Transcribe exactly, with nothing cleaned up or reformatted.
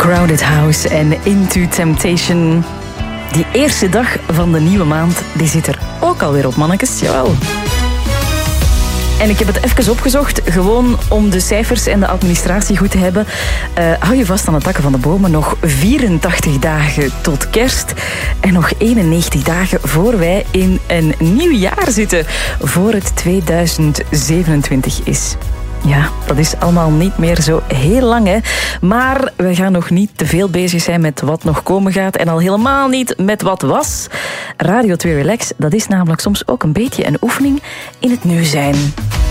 Crowded House en Into Temptation. Die eerste dag van de nieuwe maand, die zit er ook alweer op, mannetjes. Jawel. En ik heb het even opgezocht, gewoon om de cijfers en de administratie goed te hebben. Uh, hou je vast aan de takken van de bomen. Nog vierentachtig dagen tot kerst. En nog eenennegentig dagen voor wij in een nieuw jaar zitten. Voor het tweeduizend zevenentwintig is. Ja, dat is allemaal niet meer zo heel lang, hè. Maar we gaan nog niet te veel bezig zijn met wat nog komen gaat. En al helemaal niet met wat was. Radio twee Relax, dat is namelijk soms ook een beetje een oefening in het nu zijn.